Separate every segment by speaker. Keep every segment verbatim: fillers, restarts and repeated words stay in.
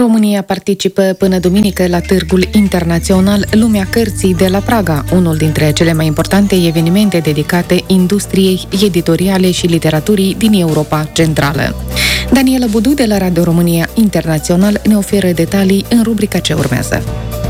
Speaker 1: România participă până duminică la Târgul Internațional Lumea Cărții de la Praga, unul dintre cele mai importante evenimente dedicate industriei editoriale și literaturii din Europa Centrală. Daniela Budu de la Radio România Internațional ne oferă detalii în rubrica ce urmează.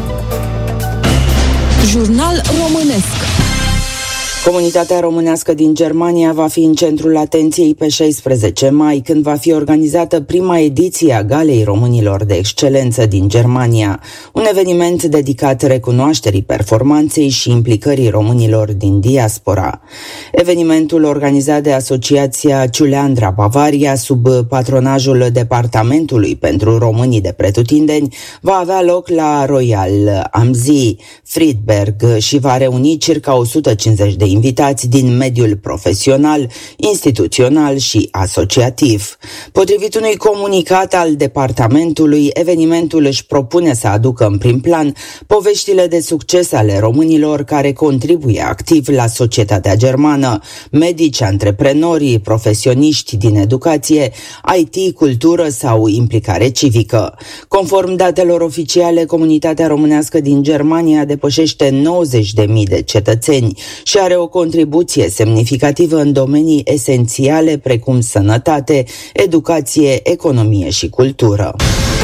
Speaker 2: Jurnal românesc.
Speaker 3: Comunitatea românească din Germania va fi în centrul atenției pe șaisprezece mai, când va fi organizată prima ediție a Galei Românilor de Excelență din Germania, un eveniment dedicat recunoașterii performanței și implicării românilor din diaspora. Evenimentul, organizat de Asociația Ciuleandra Bavaria sub patronajul Departamentului pentru Românii de Pretutindeni, va avea loc la Royal am Zee, Friedberg și va reuni circa o sută cincizeci de invitați din mediul profesional, instituțional și asociativ. Potrivit unui comunicat al departamentului, evenimentul își propune să aducă în prim plan poveștile de succes ale românilor care contribuie activ la societatea germană, medici, antreprenori, profesioniști din educație, I T, cultură sau implicare civică. Conform datelor oficiale, comunitatea românească din Germania depășește nouăzeci de mii de cetățeni și are o contribuție semnificativă în domenii esențiale precum sănătate, educație, economie și cultură.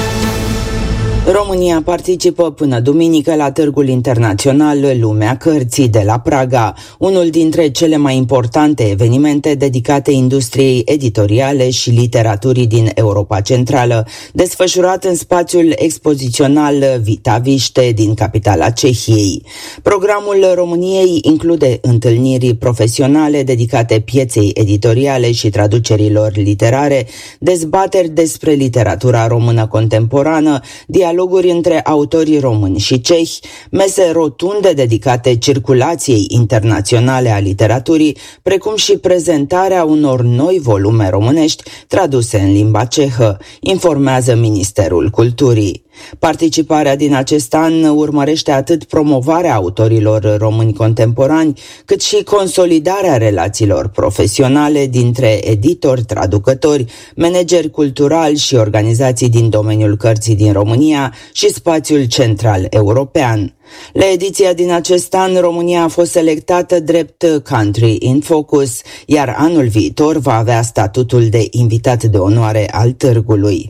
Speaker 3: România participă până duminică la Târgul Internațional Lumea Cărții de la Praga, unul dintre cele mai importante evenimente dedicate industriei editoriale și literaturii din Europa Centrală, desfășurat în spațiul expozițional Vitaviște din capitala Cehiei. Programul României include întâlniri profesionale dedicate pieței editoriale și traducerilor literare, dezbateri despre literatura română contemporană, dialoguri între autorii români și cehi, mese rotunde dedicate circulației internaționale a literaturii, precum și prezentarea unor noi volume românești traduse în limba cehă, informează Ministerul Culturii. Participarea din acest an urmărește atât promovarea autorilor români contemporani, cât și consolidarea relațiilor profesionale dintre editori, traducători, manageri culturali și organizații din domeniul cărții din România și spațiul central european. La ediția din acest an, România a fost selectată drept Country in Focus, iar anul viitor va avea statutul de invitat de onoare al târgului.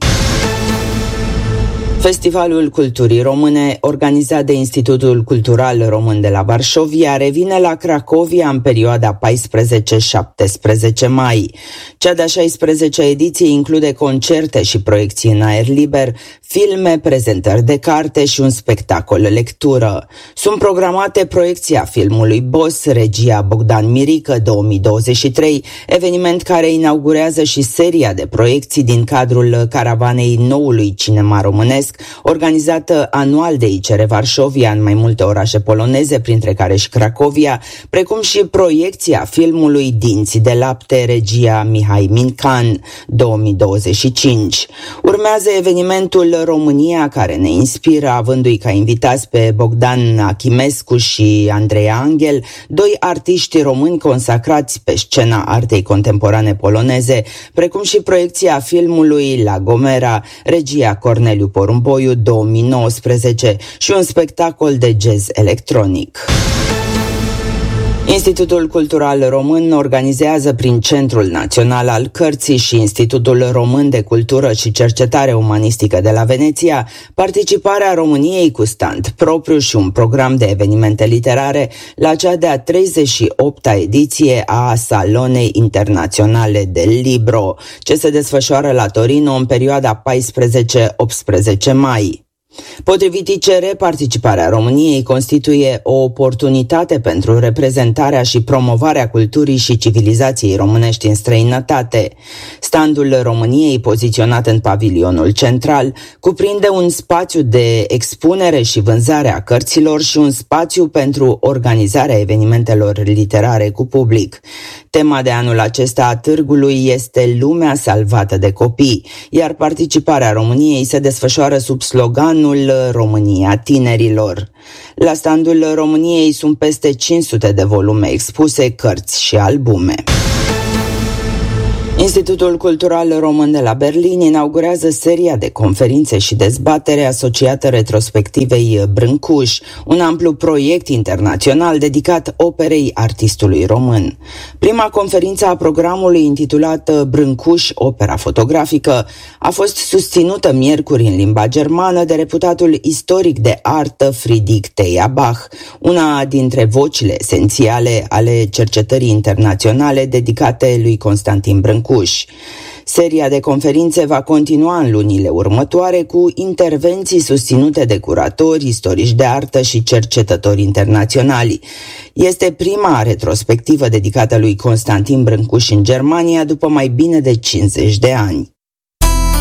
Speaker 3: Festivalul Culturii Române, organizat de Institutul Cultural Român de la Varșovia, revine la Cracovia în perioada paisprezece șaptesprezece mai. Cea de-a șaisprezecea ediție include concerte și proiecții în aer liber, filme, prezentări de carte și un spectacol lectură. Sunt programate proiecția filmului Boss, regia Bogdan Mirică două mii douăzeci și trei, eveniment care inaugurează și seria de proiecții din cadrul caravanei noului cinema românesc, organizată anual de I C R Varșovia în mai multe orașe poloneze, printre care și Cracovia, precum și proiecția filmului Dinți de lapte, regia Mihai Mincan, două mii douăzeci și cinci. Urmează evenimentul România, care ne inspiră, avându-i ca invitați pe Bogdan Achimescu și Andreea Angel, doi artiști români consacrați pe scena artei contemporane poloneze, precum și proiecția filmului La Gomera, regia Corneliu Porumboiu, două mii nouăsprezece, și un spectacol de jazz electronic. Institutul Cultural Român organizează prin Centrul Național al Cărții și Institutul Român de Cultură și Cercetare Umanistică de la Veneția participarea României cu stand propriu și un program de evenimente literare la cea de-a treizeci și opta ediție a Salonei Internaționale del Libro, ce se desfășoară la Torino în perioada paisprezece optsprezece mai. Potrivit I C R, participarea României constituie o oportunitate pentru reprezentarea și promovarea culturii și civilizației românești în străinătate. Standul României, poziționat în pavilionul central, cuprinde un spațiu de expunere și vânzare a cărților și un spațiu pentru organizarea evenimentelor literare cu public. Tema de anul acesta a târgului este Lumea salvată de copii, iar participarea României se desfășoară sub sloganul România tinerilor. La standul României sunt peste cinci sute de volume expuse, cărți și albume. Institutul Cultural Român de la Berlin inaugurează seria de conferințe și dezbatere asociată retrospectivei Brâncuș, un amplu proiect internațional dedicat operei artistului român. Prima conferință a programului, intitulată Brâncuș, opera fotografică, a fost susținută miercuri în limba germană de reputatul istoric de artă Friedrich Theia-Bach, una dintre vocile esențiale ale cercetării internaționale dedicate lui Constantin Brâncuș. Seria de conferințe va continua în lunile următoare cu intervenții susținute de curatori, istorici de artă și cercetători internaționali. Este prima retrospectivă dedicată lui Constantin Brâncuș în Germania după mai bine de cincizeci de ani.